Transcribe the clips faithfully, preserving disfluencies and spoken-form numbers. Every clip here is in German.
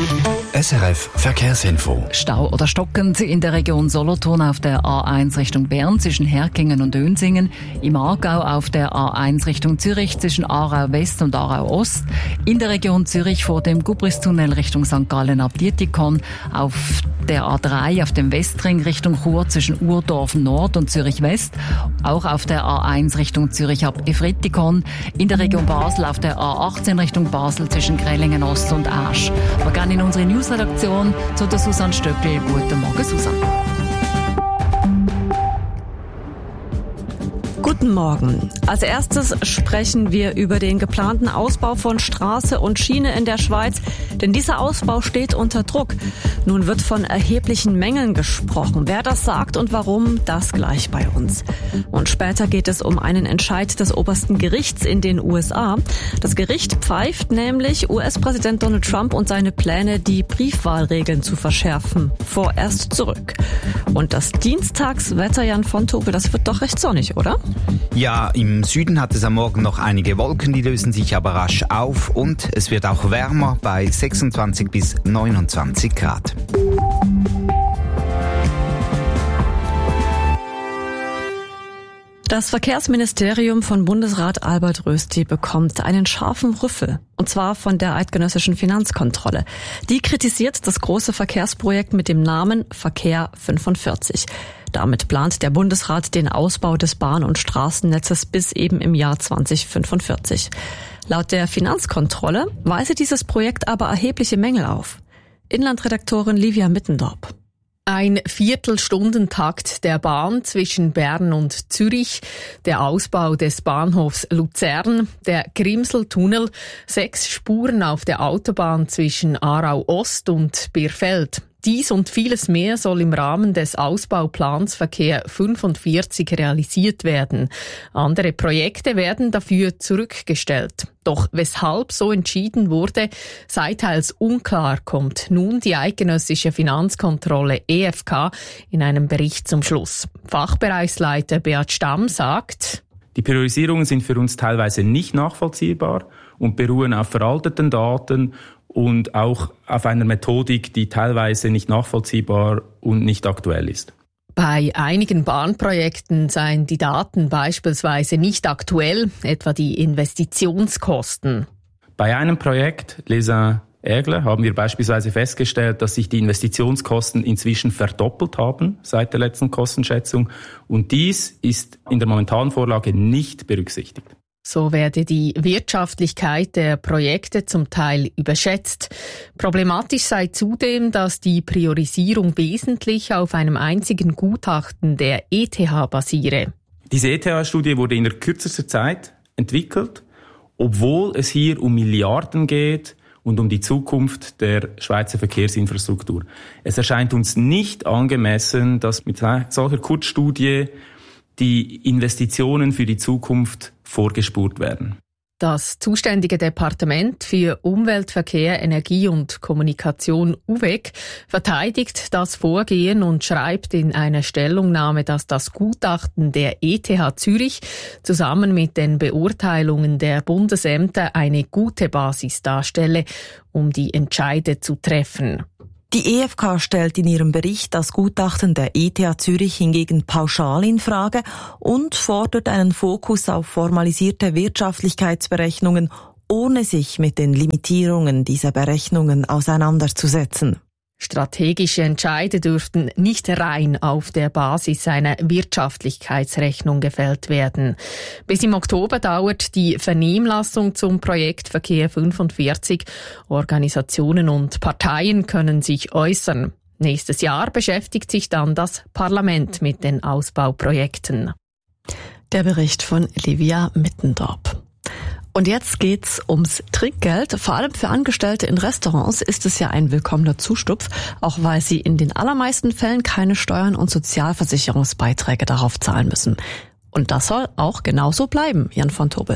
S R F Verkehrsinfo. Stau oder stockend in der Region Solothurn auf der A eins Richtung Bern zwischen Herkingen und Önsingen, im Aargau auf der A eins Richtung Zürich zwischen Aarau West und Aarau Ost, in der Region Zürich vor dem Gubristunnel Richtung Sankt Gallen ab Dietikon, auf der A drei auf dem Westring Richtung Chur zwischen Urdorf Nord und Zürich West, auch auf der A eins Richtung Zürich ab Efretikon, in der Region Basel auf der A achtzehn Richtung Basel zwischen Grellingen Ost und Asch. Wir gehen in unsere Newsredaktion zu der Susanne Stöckli. Guten Morgen, Susanne. Guten Morgen. Als erstes sprechen wir über den geplanten Ausbau von Straße und Schiene in der Schweiz, denn dieser Ausbau steht unter Druck. Nun wird von erheblichen Mängeln gesprochen. Wer das sagt und warum, das gleich bei uns. Und später geht es um einen Entscheid des obersten Gerichts in den U S A. Das Gericht pfeift nämlich U S-Präsident Donald Trump und seine Pläne, die Briefwahlregeln zu verschärfen, vorerst zurück. Und das Dienstagswetter, Jan von Tobel, das wird doch recht sonnig, oder? Ja, im Süden hat es am Morgen noch einige Wolken, die lösen sich aber rasch auf und es wird auch wärmer bei sechsundzwanzig bis neunundzwanzig Grad. Das Verkehrsministerium von Bundesrat Albert Rösti bekommt einen scharfen Rüffel, und zwar von der eidgenössischen Finanzkontrolle. Die kritisiert das große Verkehrsprojekt mit dem Namen Verkehr fünfundvierzig. Damit plant der Bundesrat den Ausbau des Bahn- und Straßennetzes bis eben im Jahr zweitausendfünfundvierzig. Laut der Finanzkontrolle weise dieses Projekt aber erhebliche Mängel auf. Inlandredaktorin Livia Mittendorp. Ein Viertelstundentakt der Bahn zwischen Bern und Zürich, der Ausbau des Bahnhofs Luzern, der Grimseltunnel, sechs Spuren auf der Autobahn zwischen Aarau Ost und Birfeld. Dies und vieles mehr soll im Rahmen des Ausbauplans Verkehr fünfundvierzig realisiert werden. Andere Projekte werden dafür zurückgestellt. Doch weshalb so entschieden wurde, sei teils unklar, kommt nun die eidgenössische Finanzkontrolle E F K in einem Bericht zum Schluss. Fachbereichsleiter Beat Stamm sagt: Die Priorisierungen sind für uns teilweise nicht nachvollziehbar und beruhen auf veralteten Daten und auch auf einer Methodik, die teilweise nicht nachvollziehbar und nicht aktuell ist. Bei einigen Bahnprojekten seien die Daten beispielsweise nicht aktuell, etwa die Investitionskosten. Bei einem Projekt, Les Uns-Aigle, haben wir beispielsweise festgestellt, dass sich die Investitionskosten inzwischen verdoppelt haben seit der letzten Kostenschätzung. Und dies ist in der momentanen Vorlage nicht berücksichtigt. So werde die Wirtschaftlichkeit der Projekte zum Teil überschätzt. Problematisch sei zudem, dass die Priorisierung wesentlich auf einem einzigen Gutachten der E T H basiere. Diese E T H-Studie wurde in der kürzester Zeit entwickelt, obwohl es hier um Milliarden geht und um die Zukunft der Schweizer Verkehrsinfrastruktur. Es erscheint uns nicht angemessen, dass mit solcher Kurzstudie die Investitionen für die Zukunft vorgespurt werden. Das zuständige Departement für Umwelt, Verkehr, Energie und Kommunikation U W E C verteidigt das Vorgehen und schreibt in einer Stellungnahme, dass das Gutachten der E T H Zürich zusammen mit den Beurteilungen der Bundesämter eine gute Basis darstelle, um die Entscheide zu treffen. Die E F K stellt in ihrem Bericht das Gutachten der E T H Zürich hingegen pauschal in Frage und fordert einen Fokus auf formalisierte Wirtschaftlichkeitsberechnungen, ohne sich mit den Limitierungen dieser Berechnungen auseinanderzusetzen. Strategische Entscheide dürften nicht rein auf der Basis einer Wirtschaftlichkeitsrechnung gefällt werden. Bis im Oktober dauert die Vernehmlassung zum Projekt Verkehr fünfundvierzig. Organisationen und Parteien können sich äußern. Nächstes Jahr beschäftigt sich dann das Parlament mit den Ausbauprojekten. Der Bericht von Livia Mittendorp. Und jetzt geht's ums Trinkgeld. Vor allem für Angestellte in Restaurants ist es ja ein willkommener Zustupf, auch weil sie in den allermeisten Fällen keine Steuern und Sozialversicherungsbeiträge darauf zahlen müssen. Und das soll auch genauso bleiben, Jan von Tobel.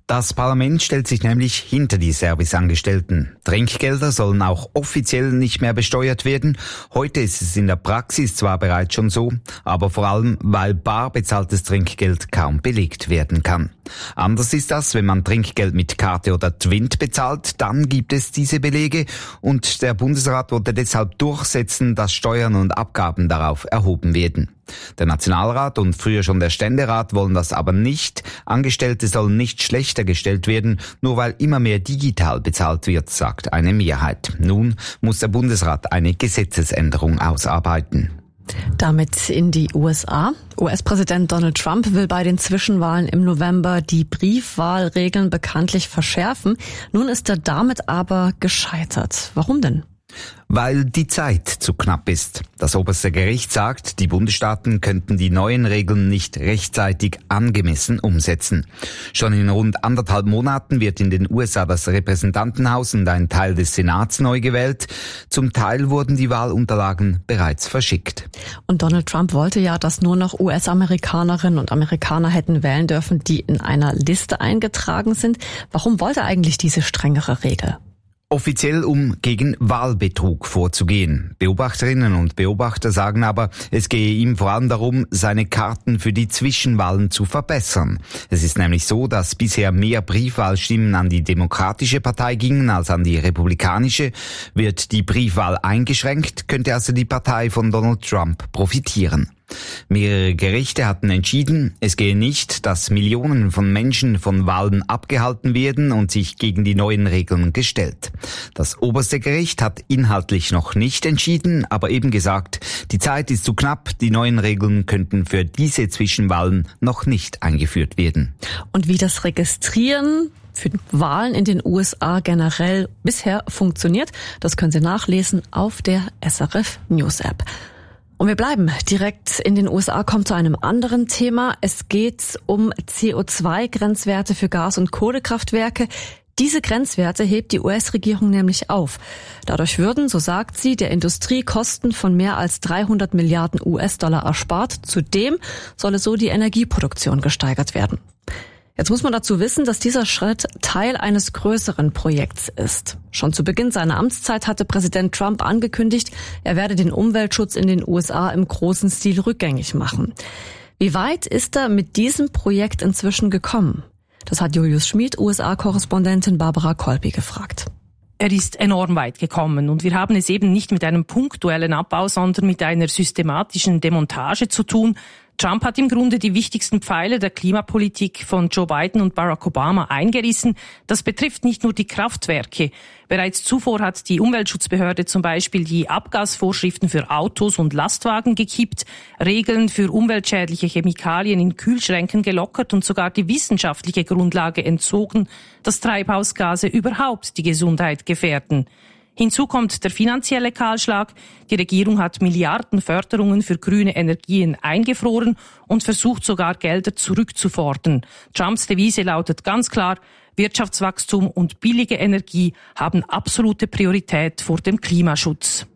Das Parlament stellt sich nämlich hinter die Serviceangestellten. Trinkgelder sollen auch offiziell nicht mehr besteuert werden. Heute ist es in der Praxis zwar bereits schon so, aber vor allem, weil bar bezahltes Trinkgeld kaum belegt werden kann. Anders ist das, wenn man Trinkgeld mit Karte oder Twint bezahlt, dann gibt es diese Belege und der Bundesrat wollte deshalb durchsetzen, dass Steuern und Abgaben darauf erhoben werden. Der Nationalrat und früher schon der Ständerat wollen das aber nicht. Angestellte sollen nicht schlechter gestellt werden, nur weil immer mehr digital bezahlt wird, sagt eine Mehrheit. Nun muss der Bundesrat eine Gesetzesänderung ausarbeiten. Damit in die U S A. U S-Präsident Donald Trump will bei den Zwischenwahlen im November die Briefwahlregeln bekanntlich verschärfen. Nun ist er damit aber gescheitert. Warum denn? Weil die Zeit zu knapp ist. Das oberste Gericht sagt, die Bundesstaaten könnten die neuen Regeln nicht rechtzeitig angemessen umsetzen. Schon in rund anderthalb Monaten wird in den U S A das Repräsentantenhaus und ein Teil des Senats neu gewählt. Zum Teil wurden die Wahlunterlagen bereits verschickt. Und Donald Trump wollte ja, dass nur noch U S-Amerikanerinnen und Amerikaner hätten wählen dürfen, die in einer Liste eingetragen sind. Warum wollte er eigentlich diese strengere Regel? Offiziell, um gegen Wahlbetrug vorzugehen. Beobachterinnen und Beobachter sagen aber, es gehe ihm vor allem darum, seine Karten für die Zwischenwahlen zu verbessern. Es ist nämlich so, dass bisher mehr Briefwahlstimmen an die Demokratische Partei gingen als an die Republikanische. Wird die Briefwahl eingeschränkt, könnte also die Partei von Donald Trump profitieren. Mehrere Gerichte hatten entschieden, es gehe nicht, dass Millionen von Menschen von Wahlen abgehalten werden und sich gegen die neuen Regeln gestellt. Das oberste Gericht hat inhaltlich noch nicht entschieden, aber eben gesagt, die Zeit ist zu knapp, die neuen Regeln könnten für diese Zwischenwahlen noch nicht eingeführt werden. Und wie das Registrieren für Wahlen in den U S A generell bisher funktioniert, das können Sie nachlesen auf der S R F News App. Und wir bleiben direkt in den U S A, kommen zu einem anderen Thema. Es geht um C O zwei Grenzwerte für Gas- und Kohlekraftwerke. Diese Grenzwerte hebt die U S-Regierung nämlich auf. Dadurch würden, so sagt sie, der Industrie Kosten von mehr als dreihundert Milliarden U S-Dollar erspart. Zudem solle so die Energieproduktion gesteigert werden. Jetzt muss man dazu wissen, dass dieser Schritt Teil eines größeren Projekts ist. Schon zu Beginn seiner Amtszeit hatte Präsident Trump angekündigt, er werde den Umweltschutz in den U S A im großen Stil rückgängig machen. Wie weit ist er mit diesem Projekt inzwischen gekommen? Das hat Julius Schmid, U S A-Korrespondentin Barbara Kolpi gefragt. Er ist enorm weit gekommen und wir haben es eben nicht mit einem punktuellen Abbau, sondern mit einer systematischen Demontage zu tun. Trump hat im Grunde die wichtigsten Pfeiler der Klimapolitik von Joe Biden und Barack Obama eingerissen. Das betrifft nicht nur die Kraftwerke. Bereits zuvor hat die Umweltschutzbehörde zum Beispiel die Abgasvorschriften für Autos und Lastwagen gekippt, Regeln für umweltschädliche Chemikalien in Kühlschränken gelockert und sogar die wissenschaftliche Grundlage entzogen, dass Treibhausgase überhaupt die Gesundheit gefährden. Hinzu kommt der finanzielle Kahlschlag. Die Regierung hat Milliarden Förderungen für grüne Energien eingefroren und versucht sogar Gelder zurückzufordern. Trumps Devise lautet ganz klar, Wirtschaftswachstum und billige Energie haben absolute Priorität vor dem Klimaschutz.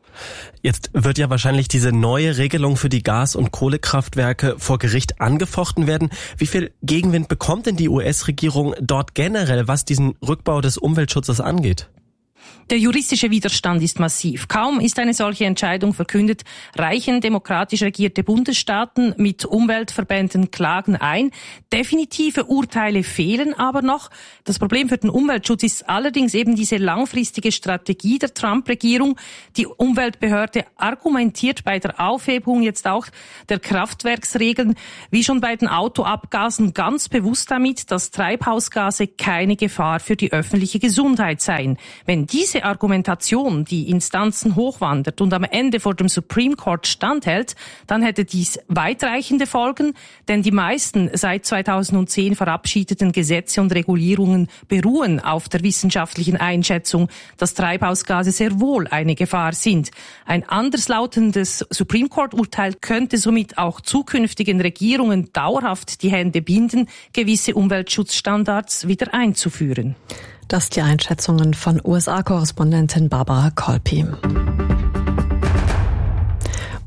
Jetzt wird ja wahrscheinlich diese neue Regelung für die Gas- und Kohlekraftwerke vor Gericht angefochten werden. Wie viel Gegenwind bekommt denn die U S-Regierung dort generell, was diesen Rückbau des Umweltschutzes angeht? Der juristische Widerstand ist massiv. Kaum ist eine solche Entscheidung verkündet, reichen demokratisch regierte Bundesstaaten mit Umweltverbänden Klagen ein. Definitive Urteile fehlen aber noch. Das Problem für den Umweltschutz ist allerdings eben diese langfristige Strategie der Trump-Regierung. Die Umweltbehörde argumentiert bei der Aufhebung jetzt auch der Kraftwerksregeln, wie schon bei den Autoabgasen, ganz bewusst damit, dass Treibhausgase keine Gefahr für die öffentliche Gesundheit seien. Wenn diese Argumentation die Instanzen hochwandert und am Ende vor dem Supreme Court standhält, dann hätte dies weitreichende Folgen, denn die meisten seit zweitausendzehn verabschiedeten Gesetze und Regulierungen beruhen auf der wissenschaftlichen Einschätzung, dass Treibhausgase sehr wohl eine Gefahr sind. Ein anderslautendes Supreme Court Urteil könnte somit auch zukünftigen Regierungen dauerhaft die Hände binden, gewisse Umweltschutzstandards wieder einzuführen. Das die Einschätzungen von U S A-Korrespondentin Barbara Kolpi.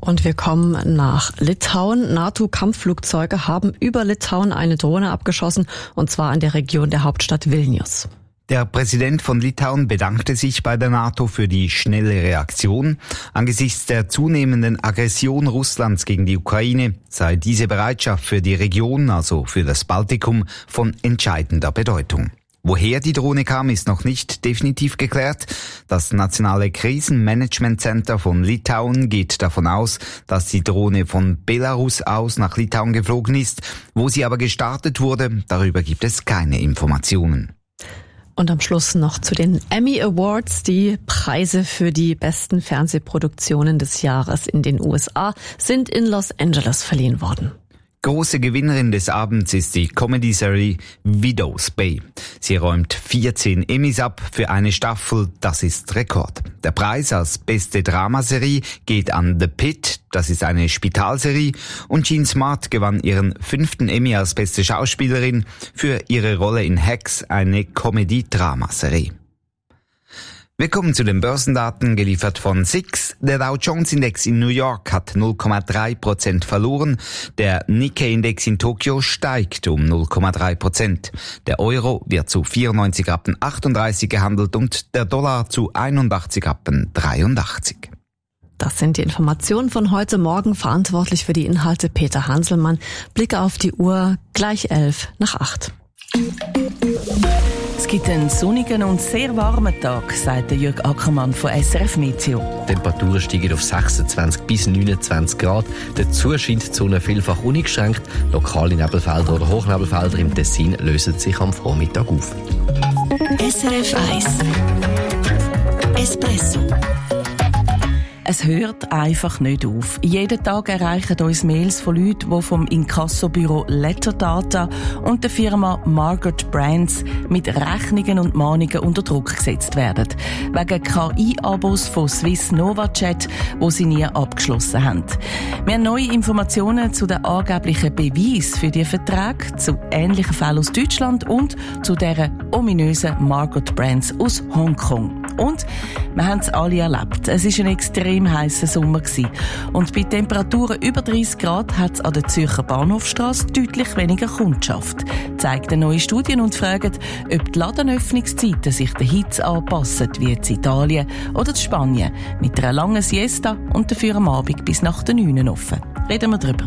Und wir kommen nach Litauen. NATO-Kampfflugzeuge haben über Litauen eine Drohne abgeschossen, und zwar in der Region der Hauptstadt Vilnius. Der Präsident von Litauen bedankte sich bei der NATO für die schnelle Reaktion. Angesichts der zunehmenden Aggression Russlands gegen die Ukraine sei diese Bereitschaft für die Region, also für das Baltikum, von entscheidender Bedeutung. Woher die Drohne kam, ist noch nicht definitiv geklärt. Das Nationale Krisenmanagement Center von Litauen geht davon aus, dass die Drohne von Belarus aus nach Litauen geflogen ist. Wo sie aber gestartet wurde, darüber gibt es keine Informationen. Und am Schluss noch zu den Emmy Awards. Die Preise für die besten Fernsehproduktionen des Jahres in den U S A sind in Los Angeles verliehen worden. Große Gewinnerin des Abends ist die Comedy-Serie Widow's Bay. Sie räumt vierzehn Emmys ab für eine Staffel, das ist Rekord. Der Preis als beste Dramaserie geht an The Pitt, das ist eine Spitalserie, und Jean Smart gewann ihren fünften Emmy als beste Schauspielerin für ihre Rolle in Hacks, eine Comedy-Dramaserie. Wir kommen zu den Börsendaten, geliefert von S I X. Der Dow Jones Index in New York hat null Komma drei Prozent verloren. Der Nikkei Index in Tokio steigt um null Komma drei Prozent. Der Euro wird zu vierundneunzig Rappen achtunddreißig gehandelt und der Dollar zu einundachtzig Rappen dreiundachtzig. Das sind die Informationen von heute Morgen. Verantwortlich für die Inhalte Peter Hanselmann. Blicke auf die Uhr, gleich elf nach acht. Es gibt einen sonnigen und sehr warmen Tag, sagt Jürg Ackermann von S R F Meteo. Die Temperaturen steigen auf sechsundzwanzig bis neunundzwanzig Grad. Dazu scheint die Sonne vielfach uneingeschränkt. Lokale Nebelfelder oder Hochnebelfelder im Tessin lösen sich am Vormittag auf. S R F eins Espresso. Es hört einfach nicht auf. Jeden Tag erreichen uns Mails von Leuten, die vom Inkassobüro Letterdata und der Firma Margot Brands mit Rechnungen und Mahnungen unter Druck gesetzt werden. Wegen K I-Abos von Swiss NovaChat, die sie nie abgeschlossen haben. Wir haben neue Informationen zu den angeblichen Beweisen für die Verträge, zu ähnlichen Fällen aus Deutschland und zu dieser ominösen Margot Brands aus Hongkong. Und wir haben es alle erlebt. Es war ein extrem heißer Sommer gewesen. Und bei Temperaturen über dreißig Grad hat es an der Zürcher Bahnhofstrasse deutlich weniger Kundschaft. Zeigt eine neue Studie und fragt, ob die Ladenöffnungszeiten sich der Hitze anpassen, wie in Italien oder in Spanien, mit einer langen Siesta und dafür am Abend bis nach den neun offen. Reden wir drüber.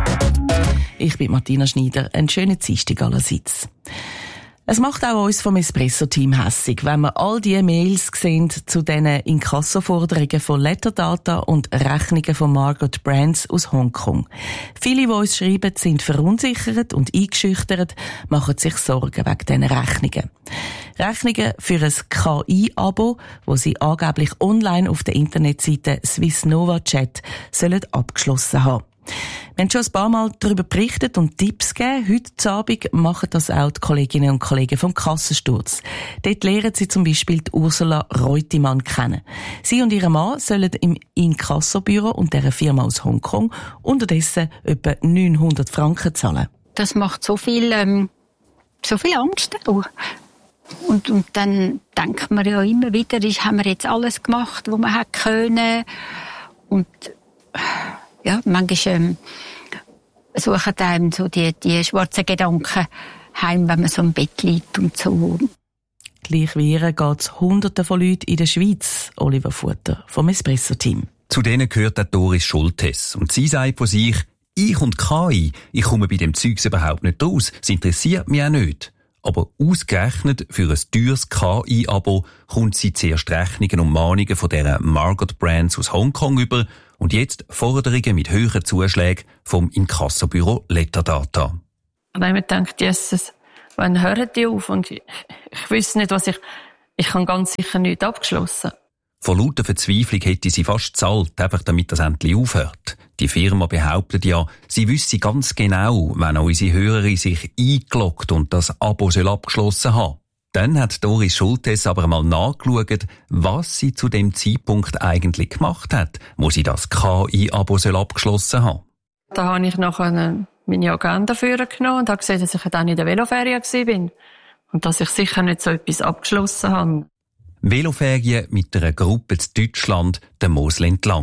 Ich bin Martina Schneider. Einen schönen Dienstag allerseits. Es macht auch uns vom Espresso-Team hässig, wenn wir all die Mails sehen zu diesen Inkassoforderungen von Letterdata und Rechnungen von Margot Brands aus Hongkong. Viele, die uns schreiben, sind verunsichert und eingeschüchtert, machen sich Sorgen wegen diesen Rechnungen. Rechnungen für ein K I-Abo, wo sie angeblich online auf der Internetseite Swiss NovaChat sollen abgeschlossen haben. Wir haben schon ein paar Mal darüber berichtet und Tipps gegeben. Heute Abend machen das auch die Kolleginnen und Kollegen vom Kassensturz. Dort lernen sie zum Beispiel die Ursula Reutemann kennen. Sie und ihr Mann sollen im Inkassobüro und dieser Firma aus Hongkong unterdessen etwa neunhundert Franken zahlen. Das macht so viel, ähm, so viel Angst auch. Und, und dann denkt man ja immer wieder, ist, haben wir jetzt alles gemacht, was man hätte können. Und ja, manchmal ähm, suchen einem so die, die schwarzen Gedanken heim, wenn man so im Bett liegt und so. Gleich wie ihr geht es Hunderten von Leuten in der Schweiz, Oliver Futter vom Espresso-Team. Zu denen gehört auch Doris Schultes. Und sie sagt von sich, ich und K I, ich komme bei dem Zeugs überhaupt nicht raus. Es interessiert mich auch nicht. Aber ausgerechnet für ein teures K I-Abo kommt sie zuerst Rechnungen und Mahnungen von dieser Margot Brands aus Hongkong über und jetzt Forderungen mit höheren Zuschlägen vom Inkassobüro Letterdata. Und dann habe ich mir gedacht, Jesus, wann hören die auf? Und ich, ich wüsste nicht, was ich... Ich habe ganz sicher nichts abgeschlossen. Vor lauter Verzweiflung hätte sie fast gezahlt, einfach damit das endlich aufhört. Die Firma behauptet ja, sie wüsste ganz genau, wenn unsere Hörerin sich eingeloggt und das Abo soll abgeschlossen haben. Dann hat Doris Schultes aber mal nachgeschaut, was sie zu dem Zeitpunkt eigentlich gemacht hat, wo sie das K I-Abo soll abgeschlossen haben. Da habe ich nachher meine Agenda vorgenommen und habe gesehen, dass ich dann in der Veloferien war und dass ich sicher nicht so etwas abgeschlossen habe. Veloferien mit einer Gruppe in Deutschland, der Mosel entlang.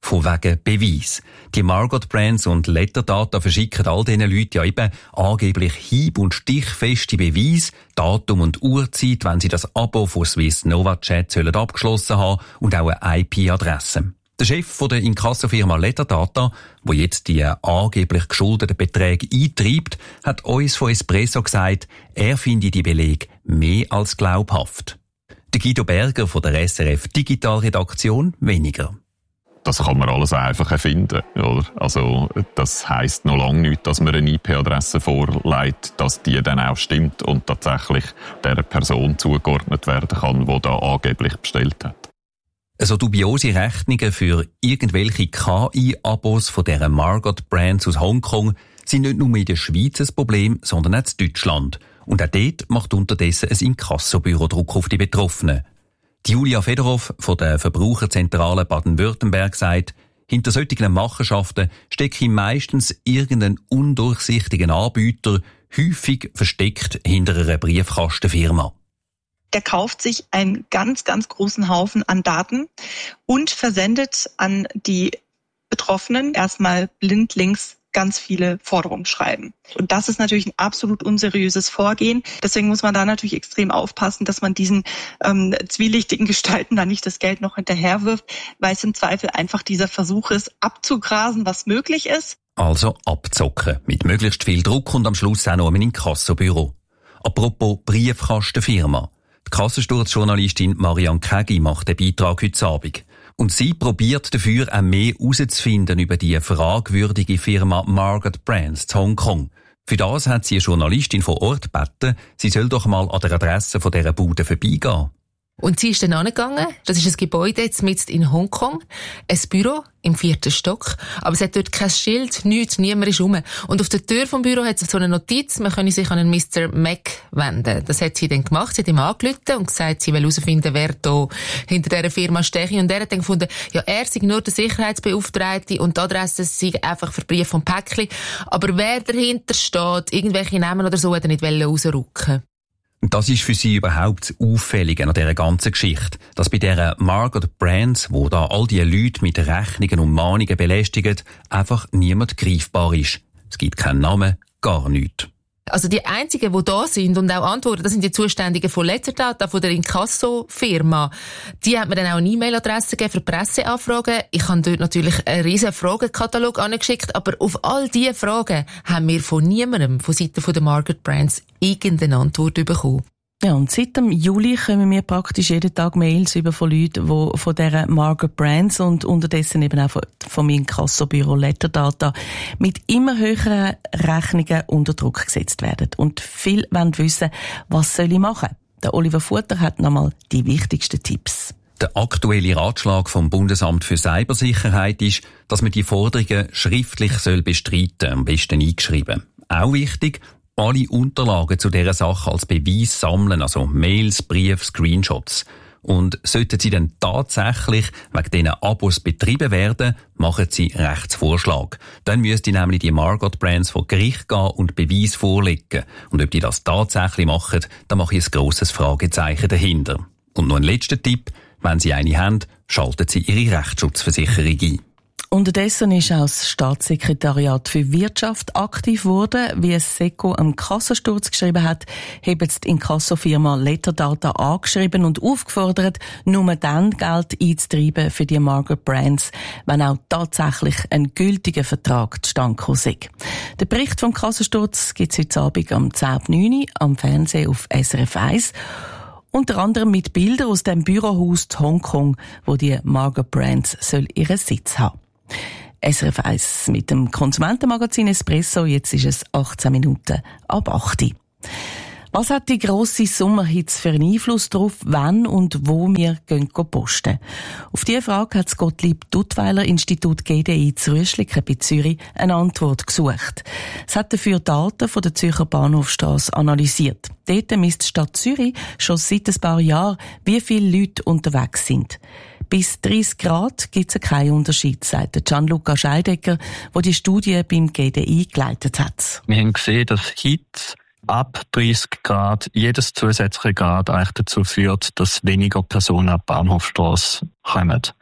von wegen Beweis. Die Margot Brands und Letterdata verschicken all diesen Leuten ja eben angeblich hieb- und stichfeste Beweise, Datum und Uhrzeit, wenn sie das Abo von Swiss NovaChat sollen abgeschlossen haben und auch eine I P-Adresse. Der Chef von der Inkassofirma Letterdata, wo jetzt die angeblich geschuldeten Beträge eintreibt, hat uns von Espresso gesagt, er finde die Belege mehr als glaubhaft. Der Guido Berger von der S R F Digitalredaktion weniger. Das kann man alles einfach erfinden, oder? Also, das heisst noch lange nicht, dass man eine I P-Adresse vorlegt, dass die dann auch stimmt und tatsächlich der Person zugeordnet werden kann, die da angeblich bestellt hat. Also dubiose Rechnungen für irgendwelche K I-Abos von dieser Margot Brands aus Hongkong sind nicht nur in der Schweiz ein Problem, sondern auch in Deutschland. Und auch dort macht unterdessen ein Inkassobüro Druck auf die Betroffenen. Die Julia Fedorov von der Verbraucherzentrale Baden-Württemberg sagt, hinter solchen Machenschaften stecke meistens irgendein undurchsichtiger Anbieter, häufig versteckt hinter einer Briefkastenfirma. Der kauft sich einen ganz, ganz großen Haufen an Daten und versendet an die Betroffenen erstmal blindlings ganz viele Forderungen schreiben. Und das ist natürlich ein absolut unseriöses Vorgehen. Deswegen muss man da natürlich extrem aufpassen, dass man diesen ähm, zwielichtigen Gestalten da nicht das Geld noch hinterherwirft, weil es im Zweifel einfach dieser Versuch ist, abzugrasen, was möglich ist. Also abzocken, mit möglichst viel Druck und am Schluss auch noch ein Inkassobüro. Apropos Briefkastenfirma. Die Kassensturzjournalistin Marianne Kägi macht den Beitrag heute Abend. Und sie probiert dafür auch mehr herauszufinden über die fragwürdige Firma Margot Brands in Hongkong. Für das hat sie eine Journalistin vor Ort gebeten, sie soll doch mal an der Adresse von dieser Bude vorbeigehen. Und sie ist dann angegangen. Das ist ein Gebäude jetzt mitten in Hongkong. Ein Büro im vierten Stock. Aber es hat dort kein Schild, nichts, niemand ist rum. Und auf der Tür vom Büro hat es so eine Notiz, man könne sich an einen Mister Mac wenden. Das hat sie dann gemacht. Sie hat ihm angerufen und gesagt, sie will herausfinden, wer da hinter dieser Firma stehe. Und er hat dann gefunden, ja, er sei nur der Sicherheitsbeauftragte und die Adresse sei einfach für Brief und Päckchen. Aber wer dahinter steht, irgendwelche Namen oder so, hat er nicht rausrücken. Und das ist für sie überhaupt das Auffällige an dieser ganzen Geschichte, dass bei dieser Margot Brands, wo da all die Leute mit Rechnungen und Mahnungen belästigen, einfach niemand greifbar ist. Es gibt keinen Namen, gar nichts. Also die einzigen, die da sind und auch antworten, das sind die Zuständigen von Letterdata, von der Inkasso-Firma. Die hat mir dann auch eine E-Mail-Adresse gegeben für Presseanfragen. Ich habe dort natürlich einen riesen Fragenkatalog angeschickt, aber auf all diese Fragen haben wir von niemandem von Seiten der Margot Brands irgendeine Antwort bekommen. Ja, und seit dem Juli kommen wir praktisch jeden Tag Mails über von Leuten, die von dieser Margot Brands und unterdessen eben auch von, von meinem Inkassobüro Letterdata mit immer höheren Rechnungen unter Druck gesetzt werden. Und viele wollen wissen, was soll ich machen? Der Oliver Futter hat nochmal die wichtigsten Tipps. Der aktuelle Ratschlag vom Bundesamt für Cybersicherheit ist, dass man die Forderungen schriftlich soll bestreiten, am besten eingeschrieben. Auch wichtig, alle Unterlagen zu dieser Sache als Beweis sammeln, also Mails, Briefe, Screenshots. Und sollten sie dann tatsächlich wegen diesen Abos betrieben werden, machen sie Rechtsvorschlag. Dann müsste nämlich die Margot Brands vor Gericht gehen und Beweis vorlegen. Und ob die das tatsächlich machen, da mache ich ein grosses Fragezeichen dahinter. Und noch ein letzter Tipp: Wenn Sie eine haben, schalten Sie Ihre Rechtsschutzversicherung ein. Unterdessen ist auch das Staatssekretariat für Wirtschaft aktiv geworden. Wie es SECO am Kassensturz geschrieben hat, haben die Inkassofirma Letterdata angeschrieben und aufgefordert, nur dann Geld einzutreiben für die Margot Brands, wenn auch tatsächlich ein gültiger Vertrag zustande gekommen sei. Der Bericht vom Kassensturz gibt es heute Abend um zehn Uhr neun am Fernsehen auf S R F eins. Unter anderem mit Bildern aus dem Bürohaus in Hongkong, wo die Margot Brands soll ihren Sitz haben. S R F eins mit dem Konsumentenmagazin Espresso. Jetzt ist es achtzehn Minuten ab acht Uhr. Was hat die grosse Sommerhitze für einen Einfluss darauf, wann und wo wir gehen posten? Auf diese Frage hat das Gottlieb-Duttweiler-Institut G D I zu Rüschliken bei Zürich eine Antwort gesucht. Es hat dafür Daten von der Zürcher Bahnhofstrasse analysiert. Dort misst die Stadt Zürich schon seit ein paar Jahren, wie viele Leute unterwegs sind. Bis dreißig Grad gibt es keinen Unterschied, sagt Gianluca Scheidecker, der die Studie beim G D I geleitet hat. Wir haben gesehen, dass Hitze ab dreißig Grad, jedes zusätzliche Grad eigentlich dazu führt, dass weniger Personen an die Bahnhofstrasse kommen.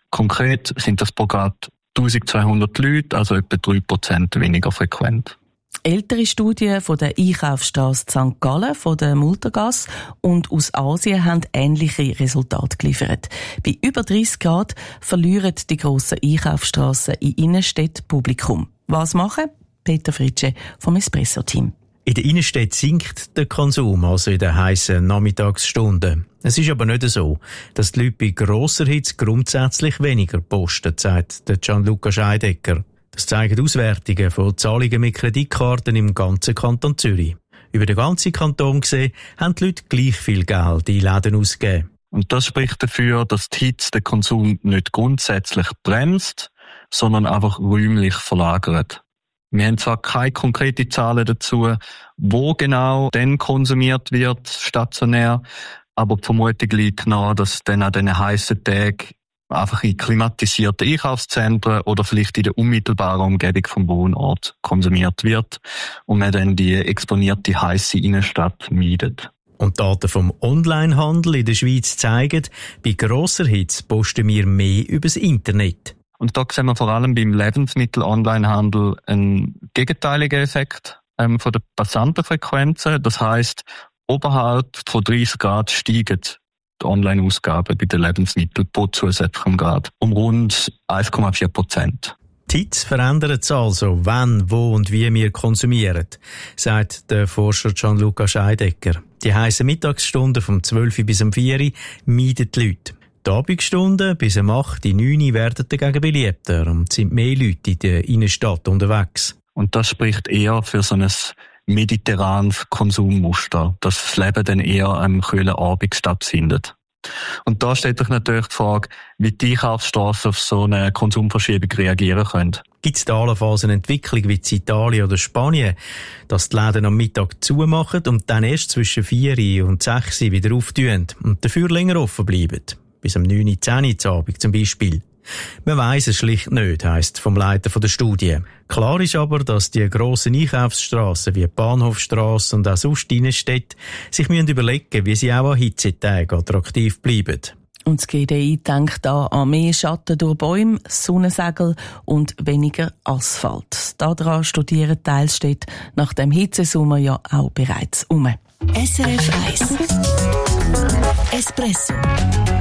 Konkret sind das pro Grad eintausendzweihundert Leute, also etwa drei Prozent weniger frequent. Ältere Studien von der Einkaufsstrasse Sankt Gallen, von der Multergasse und aus Asien haben ähnliche Resultate geliefert. Bei über dreissig Grad verlieren die grossen Einkaufsstrassen in Innenstädten Publikum. Was machen? Peter Fritsche vom Espresso-Team. In der Innenstadt sinkt der Konsum, also in den heissen Nachmittagsstunden. Es ist aber nicht so, dass die Leute bei grosser Hitze grundsätzlich weniger posten, sagt der Gianluca Scheidecker. Das zeigen Auswertungen von Zahlungen mit Kreditkarten im ganzen Kanton Zürich. Über den ganzen Kanton gesehen haben die Leute gleich viel Geld in Läden ausgegeben. Und das spricht dafür, dass die Hitze den Konsum nicht grundsätzlich bremst, sondern einfach räumlich verlagert. Wir haben zwar keine konkreten Zahlen dazu, wo genau denn konsumiert wird, stationär, aber die Vermutung liegt nahe, dass dann an diesen heissen Tagen einfach in klimatisierten Einkaufszentren oder vielleicht in der unmittelbaren Umgebung vom Wohnort konsumiert wird und man dann die exponierte heisse Innenstadt meidet. Und Daten vom Onlinehandel in der Schweiz zeigen, bei grosser Hitze posten wir mehr übers Internet. Und da sehen wir vor allem beim Lebensmittel-Onlinehandel einen gegenteiligen Effekt ähm, von den Passantenfrequenzen. Das heisst, oberhalb von dreißig Grad steigen die Online-Ausgaben bei den Lebensmitteln pro zusätzlichem Grad um rund eins Komma vier Prozent. Die Hitze verändert es also, wann, wo und wie wir konsumieren, sagt der Forscher Gianluca Scheidecker. Die heissen Mittagsstunden vom zwölf bis um vier Uhr meiden die Leute. Die Abendstunden bis um acht, neun Uhr werden dagegen beliebter und sind mehr Leute in der Innenstadt unterwegs. Und das spricht eher für so ein mediterranes Konsummuster, dass das Leben dann eher am kühlen Abend stattfindet. Und da stellt sich natürlich die Frage, wie die Einkaufsstrassen auf so eine Konsumverschiebung reagieren können. Gibt es da allenfalls eine Entwicklung wie in Italien oder Spanien, dass die Läden am Mittag zumachen und dann erst zwischen vier und sechs wieder auftun und dafür länger offen bleiben? Bis um neun, zehn Uhr zu Abend zum Beispiel. Man weiss es schlicht nicht, heisst vom Leiter der Studie. Klar ist aber, dass die grossen Einkaufsstrassen wie die Bahnhofstrasse und auch sonst Innenstädte sich müssen überlegen, wie sie auch an Hitzetagen attraktiv bleiben. Und das G D I denkt da an mehr Schatten durch Bäume, Sonnensegel und weniger Asphalt. Daran studieren Teilstädte nach dem Hitzesommer ja auch bereits um. S R F eins Espresso